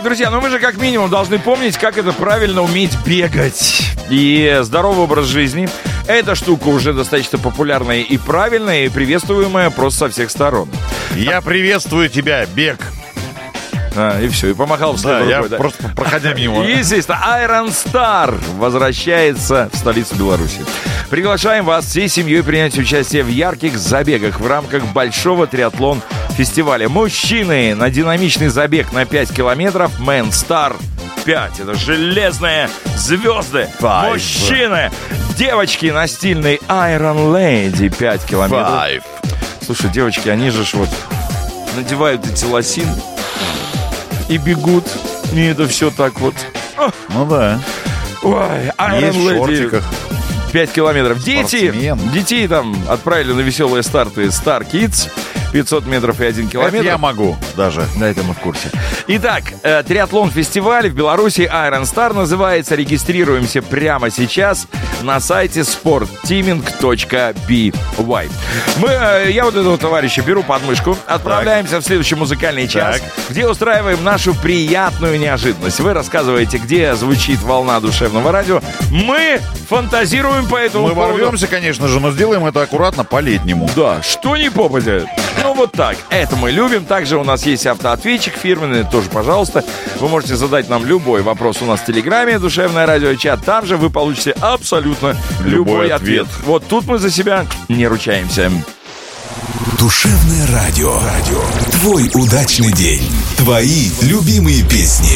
друзья, мы же как минимум должны помнить, как это правильно уметь бегать. И здоровый образ жизни — эта штука уже достаточно популярная и правильная, и приветствуемая просто со всех сторон. Я приветствую тебя, бег. И все, и помахал вслед рукой. Я просто проходя мимо. Естественно, Iron Star возвращается в столицу Беларуси. Приглашаем вас всей семьей принять участие в ярких забегах в рамках большого триатлон-фестиваля. Мужчины на динамичный забег на 5 километров Man Star 5. Это железные звезды. Мужчины. Девочки на стильной Iron Lady 5 километров. Слушай, девочки, они же вот надевают эти лосины и бегут. И это все так вот. Ну да. Ой, Iron Lady. В шортиках. 5 километров. Детей там отправили на веселые старты Star Kids. 500 метров и 1 километр. Это я могу даже. Да, это мы в курсе. Итак, триатлон-фестиваль в Беларуси Iron Star называется. Регистрируемся прямо сейчас на сайте sportteaming.by. Я вот этого товарища беру под мышку. Отправляемся в следующий музыкальный час, где устраиваем нашу приятную неожиданность. Вы рассказываете, где звучит волна душевного радио. Мы фантазируем по этому поводу. Мы ворвемся, конечно же, но сделаем это аккуратно по-летнему. Да, что не попадет. Ну вот так, это мы любим. Также у нас есть автоответчик фирменный, тоже, пожалуйста. Вы можете задать нам любой вопрос у нас в Телеграме, Душевное радио чат. Там же вы получите абсолютно любой ответ. Вот тут мы за себя не ручаемся. Душевное радио. Твой удачный день. Твои любимые песни.